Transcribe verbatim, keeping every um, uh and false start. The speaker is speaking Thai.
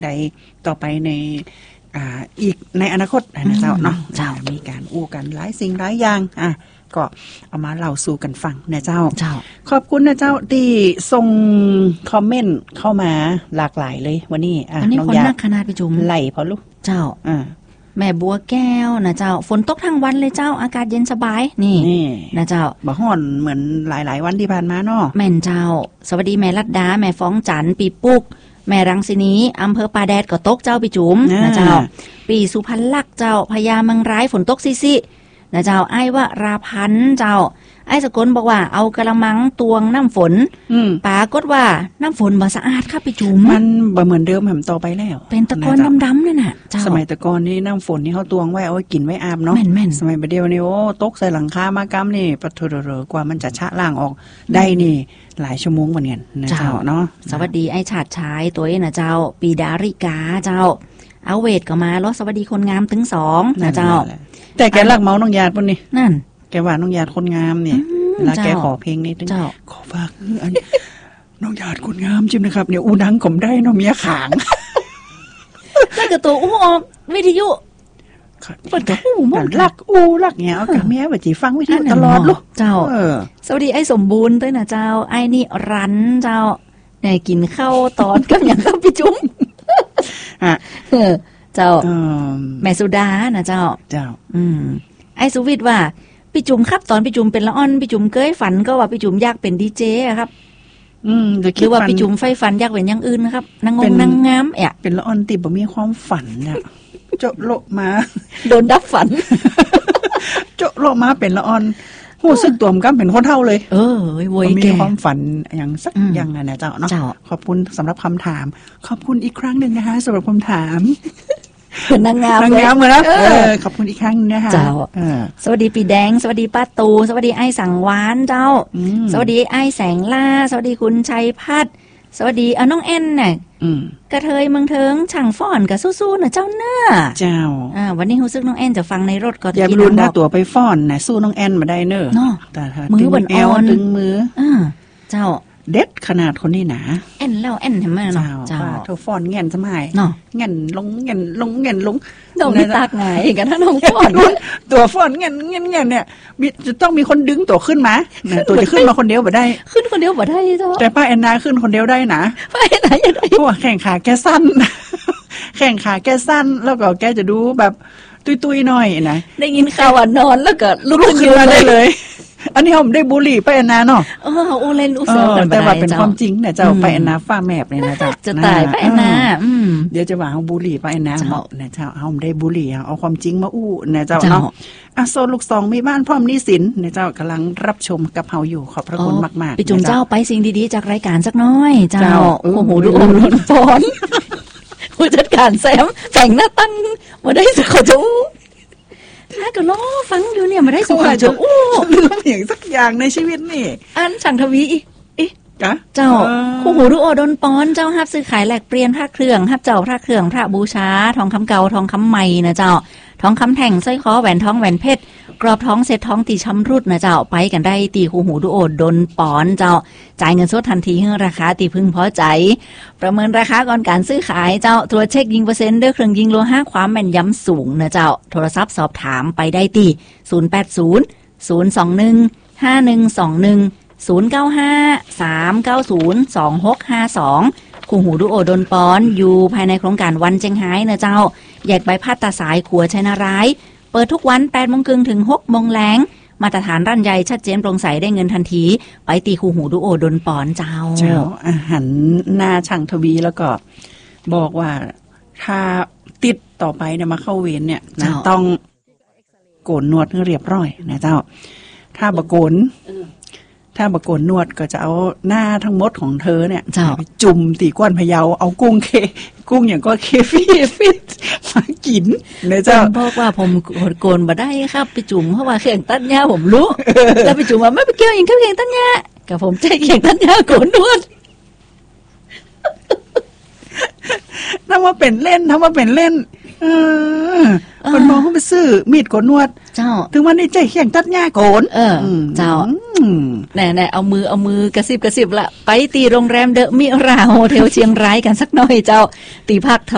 ใดต่อไปในอ่าอีกในอนาคตนะเจ้าเนาะเจ้ามีการอู้กันหลายสิ่งหลายอย่างอ่ะก็เอามาเล่าสู่กันฟังนะเจ้าเจ้าขอบคุณนะเจ้าที่ส่งคอมเมนต์เข้ามาหลากหลายเลยวันนี้อ่ะน้องยาขนาดประชุมไหลพอลูกเจ้าอ่าแม่บัวแก้วนะเจ้าฝนตกทั้งวันเลยเจ้าอากาศเย็นสบายนี่นะเจ้าบ่ฮ้อนเหมือนหลายๆวันที่ผ่านมาเนาะแม่นเจ้าสวัสดีแม่รัตดาแม่ฟ้องจันปีปุกแม่รังสินีอำเภอป่าแดดก็ตกเจ้าปีจุ๋มนะเจ้าปีสุพรรณลักษ์เจ้าพญาเมืองร้ายฝนตกซิซินะเจ้าไอ้ว่าราพันเจ้าไอ้สกลบอกว่าเอากระมังตวงน้ำฝนปรากฏว่าน้ำฝนบ่สะอาดค่ะปีจุ๋มมันบ่เหมือนเดิมแหมต่อไปแล้วเป็นตะกอนดำๆนั่นน่ะเจ้าสมัยตะกอนนี่น้ำฝนนี่เขาตวงไว้เอาไว้กินไว้อาบเนาะแม่นๆสมัยบัดเดียวนี่โอ้ตกใส่หลังคามากำนี่ปะเถอะๆกว่ามันจะชะล้างออกได้นี่หลายชั่วโมงเหมือนกันนะเจ้าเนาะสวัสดีไอ้ฉาดชายตัวเองนะเจ้าปีดาริกาเจ้าเอาเวทก็มาล้อสวัสดีคนงามถึงสองนะเจ้าแต่แกรักเมาน้องญาติปุ่นนี่นั่นแกว่าน้องญาติคนงามเนี่ยเวลาแกขอเพลงนี่ตึงขอฝากอันน้องญาติคนงามจิ้มนะครับเดี๋ยวอูดังผมได้น้องเมียขางถ้าเกิดตัวอู้ออกวิทยุเปิดกับอู้มันรักอู้รักเนี่ยเอากับเมียแบบจีฟังวิทยุตลอดลูกเจ้าสวัสดีไอ้สมบูรณ์ด้วยนะเจ้าไอ้นี่รันเจ้าไหนกินข้าวตอนกับอย่างข้าวพี่จุ้มอ่ะเจ้าแม่สุดานะเจ้าเจ้าอืมไอ้สุวิทย์ว่าพี่จุ๋มครับตอนพี่จุ๋มเป็นละอ่อนพี่จุ๋มเคยฝันก็ว่าพี่จุ๋มอยากเป็นดีเจครับอืมหรือว่าพี่จุ๋มไฟฝันอยากเป็นอย่างอื่นนะครับนางงนางงามเอะเป็นละอ่อนติบ่มีความฝันเนี่ยโจโลมาโดนดับฝันโจโลมาเป็นละอ่อนหู้สึกตัวมก็เป็นคนเท่าเลยเออโวยแกมีความฝันอย่างสักอย่างนะเจ้าเนาะขอบคุณสำหรับคำถามขอบคุณอีกครั้งหนึ่งนะคะสำหรับคำถามนางงามนางงามเหมือนนะเออขอบคุณอีกครั้งนะคะเจ้าสวัสดีปีแดงสวัสดีป้าตูสวัสดีไอ้สังวานเจ้าสวัสดีไอ้แสงล่าสวัสดีคุณชัยพัฒน์สวัสดีเอาน้องแอนน่ะกระเทยเมืองเทิงช่างฟ้อนกับสู้ๆน่ะเจ้าเน้อเจ้าอ่าวันนี้รู้สึกน้องแอนจะฟังในรถก็อย่ารุนหน้าตัวไปฟ้อนน่ะสู้น้องแอนมาได้เน้อเนาะมือบนแอวตึงมืออ่าเจ้าเด็ดขนาดคนนี้หนาแอนแล้วแอนทำไมเนาะเจ้าเธอฟ้อนเงี้ยสมัยเนาะเงี้ยลงเงี้ยลงเงี้ยลงน้องตากไงกันถ้าน้องฟ้อนตัวฟ้อนเงี้ยเงี้ยเงี้ยเนี่ยจะต้องมีคนดึงตัวขึ้นมาตัวจะขึ้นมาคนเดียวบ่ได้ขึ้นคนเดียวบ่ได้เจ้าแต่ป้าแอนนาขึ้นคนเดียวได้นะป้าแอนนายังได้เพราะว่าแข่งขาแกสั้นแข่งขาแกสั้นแล้วก็แกจะดูแบบตุยๆหน่อยนะได้ยินข่าวว่านอนแล้วก็ลุกขึ้นมาได้เลยอันนี้ผมได้บุหรี่ไปแอนนาเนาะเออโอเลนอุเซลแต่ว่าเป็นความจริงเนี่ยเจ้าไปแอนนาฟ้าแมบเลยนะเจ้าจะตายไปแอนนาเดี๋ยวจะว่าเอาบุหรี่ไปแอนนาเหมาะเนี่ยเจ้าเอาได้บุหรี่เอาความจริงมาอู้เนี่ยเจ้าเนาะอ่ะโซนลูกสองมีบ้านพร้อมหนี้สินเนี่ยเจ้ากำลังรับชมกับเฮาอยู่ขอบพระคุณมากๆพี่จุ๋มเจ้าไปสิ่งดีๆจากรายการสักน้อยเจ้าโอ้โหดูอมร้อนฟ้อนผู้จัดการแซมแต่งหน้าตั้งมาได้สุดเขาจะถ้าก็ล้อฟังอยู่เนี่ยมาได้สุขจะโอ้ลืมอย่างสักอย่างในชีวิตนี่อันฉังทวีอีเจ้าคู่หูดูโอดนปอนเจ้าฮับซื้อขายแลกเปลี่ยนพระเครื่องฮับเจ้าพระเครื่องพระบูชาทองคำเก่าทองคำใหม่นะเจ้าทองคำแท่งสร้อยคอแหวนทองแหวนเพชรกรอบท้องเซ็ตท้องตีช้ำรุดนะเจ้าไปกันได้ตีคู่หูดูโอดนปอนเจ้าจ่ายเงินสดทันทีให้ราคาตีพึงพอใจประเมินราคาก่อนการซื้อขายเจ้าตรวจเช็คยิงเปอร์เซ็นต์ด้วยเครื่องยิงโลหะความแม่นยำสูงนะเจ้าโทรศัพท์สอบถามไปได้ตีศูนย์ แปด ศูนย์ ศูนย์ สอง หนึ่ง ห้า หนึ่ง สอง หนึ่งศูนย์ เก้า ห้า สาม เก้า ศูนย์ สอง หก ห้า สองคู่หูดูโอดนปอนอยู่ภายในโครงการวันเจียงไฮ้นะเจ้าแยกใบพัดตาสายขัวชัยนาร้ายเปิดทุกวันแปดโมงครึ่งถึงหกโมงแรงมาตรฐานรั่นใหญ่ชัดเจนโปร่งใสได้เงินทันทีไปตีคู่หูดูโอดนปอนเจ้าเจ้าอาหารหน้าช่างทวีแล้วก็บอกว่าถ้าติดต่อไปเนี่ยมาเข้าเวรเนี่ยนะต้องโกนนวดให้เรียบร้อยนะเจ้าถ้าบะโกนถ้าบะโกนนวดก็จะเอาหน้าทั้งหมดของเธอเนี่ยไปจุ่มตีก้อนพะเยาเอากุ้งเคกุ้งอย่างก็เคฟี่ฟิตมากินนะเจ้าบอกว่าผมโกนมาได้ครับไปจุ่มเพราะว่าเข่งตัดหญ้าผมรู้แล้วไปจุ่มว่าไม่ไปเกี่ยวอย่างเข่งตัดหญ้ากับผมใจเข่งตัดหญ้าโกนนวดถ้ามาเป็นเล่นถ้ามาเป็นเล่นเออคนมองเขาไปซื้อมีดโกนนวดเจ้าถึงวันนี้ใจเข่งตัดหญ้าโกนเออเจ้าแน่ๆเอามือเอามือกระซิบกระซิบละไปตีโรงแรมเดอะมิราโฮเทลเชียงรายกันสักหน่อยเจ้าตีพัก